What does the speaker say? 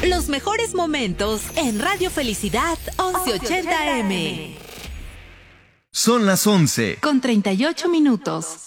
Los mejores momentos en Radio Felicidad 1180 AM. Son las 11. Con 38 minutos.